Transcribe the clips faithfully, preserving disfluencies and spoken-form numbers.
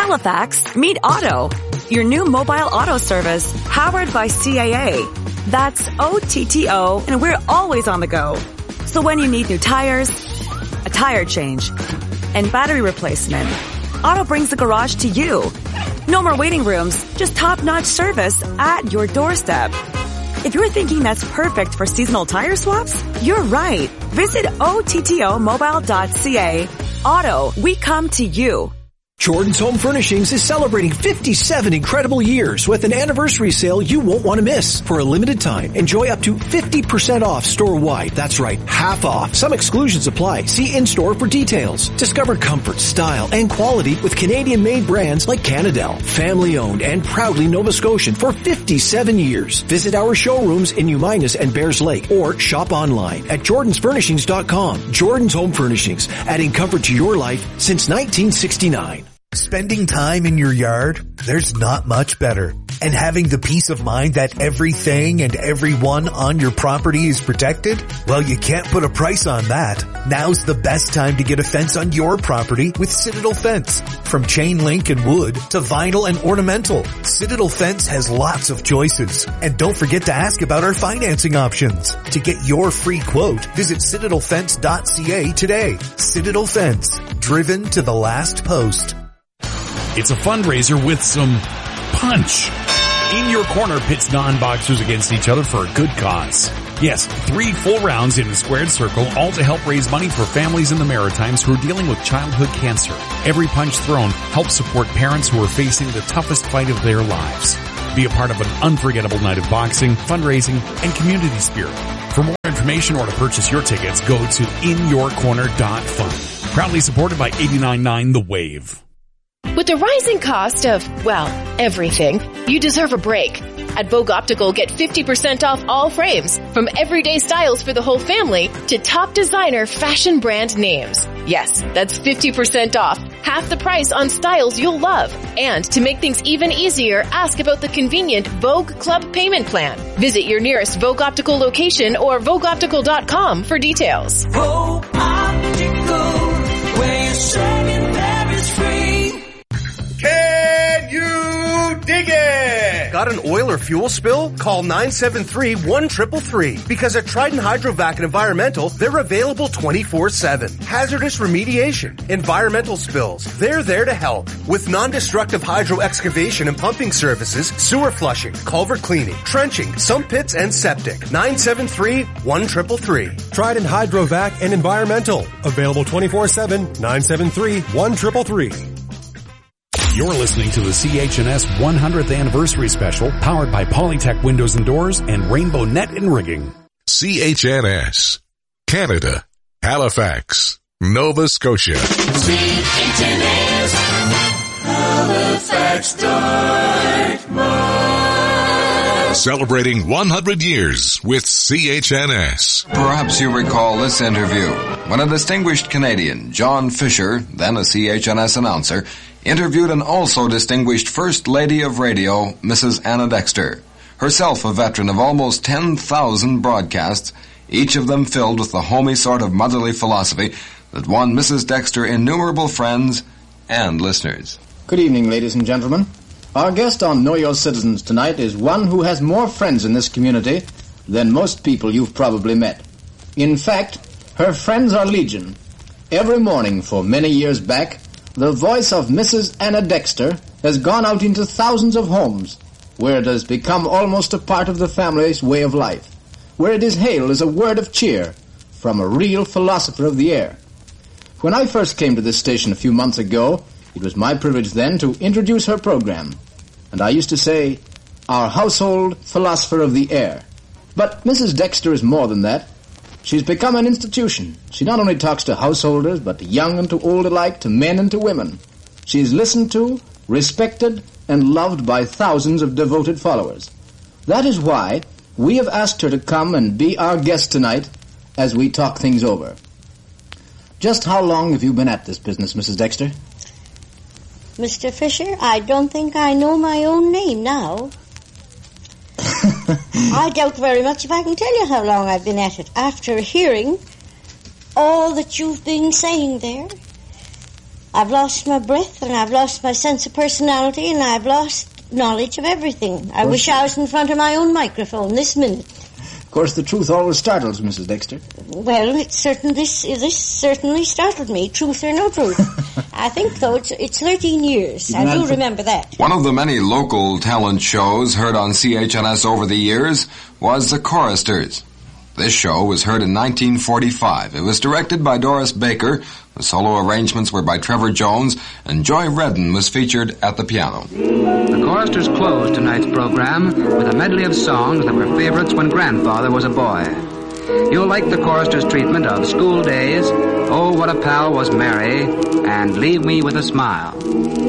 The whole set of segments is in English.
Halifax, meet Otto, your new mobile auto service powered by C A A. That's O T T O, and we're always on the go. So when you need new tires, a tire change, and battery replacement, Otto brings the garage to you. No more waiting rooms, just top-notch service at your doorstep. If you're thinking that's perfect for seasonal tire swaps, you're right. Visit O T T O mobile dot C A. Otto, we come to you. Jordan's Home Furnishings is celebrating fifty-seven incredible years with an anniversary sale you won't want to miss. For a limited time, enjoy up to fifty percent off store-wide. That's right, half off. Some exclusions apply. See in-store for details. Discover comfort, style, and quality with Canadian-made brands like Canadel. Family-owned and proudly Nova Scotian for fifty-seven years. Visit our showrooms in Uminas and Bears Lake or shop online at jordans furnishings dot com. Jordan's Home Furnishings, adding comfort to your life since nineteen sixty-nine. Spending time in your yard, there's not much better. And having the peace of mind that everything and everyone on your property is protected? Well, you can't put a price on that. Now's the best time to get a fence on your property with Citadel Fence. From chain link and wood to vinyl and ornamental, Citadel Fence has lots of choices. And don't forget to ask about our financing options. To get your free quote, visit citadel fence dot c a today. Citadel Fence, driven to the last post. It's a fundraiser with some punch. In Your Corner pits non-boxers against each other for a good cause. Yes, three full rounds in the squared circle, all to help raise money for families in the Maritimes who are dealing with childhood cancer. Every punch thrown helps support parents who are facing the toughest fight of their lives. Be a part of an unforgettable night of boxing, fundraising, and community spirit. For more information or to purchase your tickets, go to in your corner dot fun. Proudly supported by eighty-nine point nine The Wave. With the rising cost of, well, everything, you deserve a break. At Vogue Optical, get fifty percent off all frames, from everyday styles for the whole family to top designer fashion brand names. Yes, that's fifty percent off, half the price on styles you'll love. And to make things even easier, ask about the convenient Vogue Club payment plan. Visit your nearest Vogue Optical location or vogue optical dot com for details. Vogue Optical, where you're saving there is free. Can you dig it? Got an oil or fuel spill? Call nine seven three, one three three three. Because at Trident Hydrovac and Environmental, they're available twenty-four seven. Hazardous remediation, environmental spills, they're there to help. With non-destructive hydro excavation and pumping services, sewer flushing, culvert cleaning, trenching, sump pits, and septic. nine seven three, one three three three. Trident Hydrovac and Environmental. Available twenty-four seven, nine seven three, one three three three. You're listening to the C H N S one hundredth Anniversary Special, powered by Polytech Windows and Doors and Rainbow Net and Rigging. C H N S, Canada, Halifax, Nova Scotia. C H N S, Halifax, Dartmouth. Celebrating one hundred years with C H N S. Perhaps you recall this interview when a distinguished Canadian, John Fisher, then a C H N S announcer, interviewed an also distinguished First Lady of Radio, Missus Anna Dexter, herself a veteran of almost ten thousand broadcasts, each of them filled with the homey sort of motherly philosophy that won Missus Dexter innumerable friends and listeners. Good evening, ladies and gentlemen. Our guest on Know Your Citizens tonight is one who has more friends in this community than most people you've probably met. In fact, her friends are legion. Every morning for many years back, the voice of Missus Anna Dexter has gone out into thousands of homes, where it has become almost a part of the family's way of life, where it is hailed as a word of cheer from a real philosopher of the air. When I first came to this station a few months ago, it was my privilege then to introduce her program, and I used to say, our household philosopher of the air. But Missus Dexter is more than that. She's become an institution. She not only talks to householders, but to young and to old alike, to men and to women. She is listened to, respected, and loved by thousands of devoted followers. That is why we have asked her to come and be our guest tonight as we talk things over. Just how long have you been at this business, Missus Dexter? Mister Fisher, I don't think I know my own name now. I doubt very much if I can tell you how long I've been at it. After hearing all that you've been saying there, I've lost my breath, and I've lost my sense of personality, and I've lost knowledge of everything. I wish I was in front of my own microphone this minute. Of course, the truth always startles Missus Dexter. Well, it certain, this, this certainly startled me, truth or no truth. I think, though, it's, it's thirteen years. I do remember that. One of the many local talent shows heard on C H N S over the years was The Choristers. This show was heard in nineteen forty-five. It was directed by Doris Baker. The solo arrangements were by Trevor Jones, and Joy Redden was featured at the piano. The Choristers closed tonight's program with a medley of songs that were favorites when Grandfather was a boy. You'll like the Choristers' treatment of School Days, Oh, What a Pal Was Mary, and Leave Me With a Smile.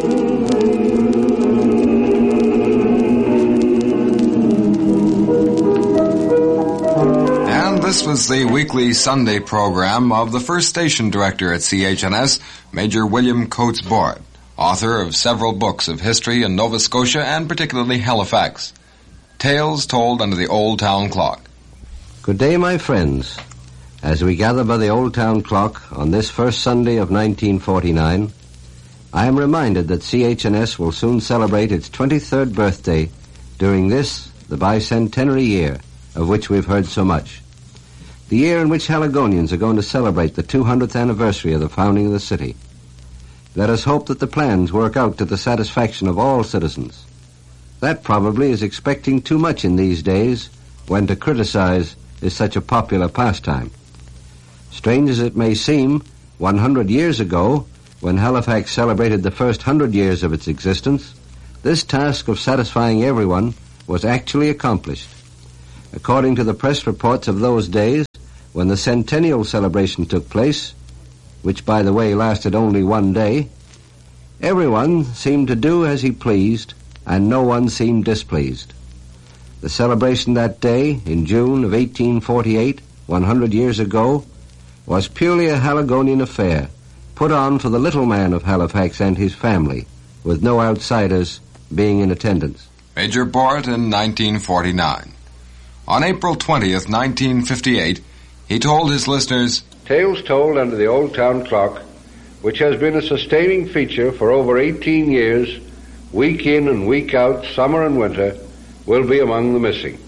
This was the weekly Sunday program of the first station director at C H N S, Major William Coates Bort, author of several books of history in Nova Scotia and particularly Halifax. Tales Told Under the Old Town Clock. Good day, my friends. As we gather by the Old Town Clock on this first Sunday of nineteen forty-nine, I am reminded that C H N S will soon celebrate its twenty-third birthday during this, the bicentenary year, of which we've heard so much. The year in which Haligonians are going to celebrate the two hundredth anniversary of the founding of the city. Let us hope that the plans work out to the satisfaction of all citizens. That probably is expecting too much in these days, when to criticize is such a popular pastime. Strange as it may seem, one hundred years ago, when Halifax celebrated the first hundred years of its existence, this task of satisfying everyone was actually accomplished. According to the press reports of those days, when the centennial celebration took place, which, by the way, lasted only one day, everyone seemed to do as he pleased, and no one seemed displeased. The celebration that day, in June of eighteen forty-eight, one hundred years ago, was purely a Haligonian affair, put on for the little man of Halifax and his family, with no outsiders being in attendance. Major Bort in nineteen forty-nine. On April twentieth, nineteen fifty-eight, he told his listeners, Tales Told Under the Old Town Clock, which has been a sustaining feature for over eighteen years, week in and week out, summer and winter, will be among the missing.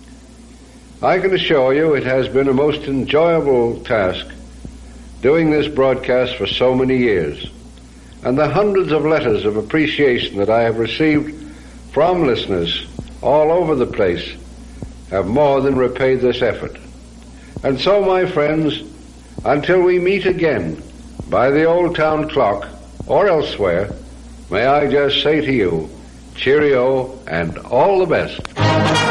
I can assure you it has been a most enjoyable task doing this broadcast for so many years, and the hundreds of letters of appreciation that I have received from listeners all over the place have more than repaid this effort. And so, my friends, until we meet again by the Old Town Clock or elsewhere, may I just say to you, cheerio and all the best.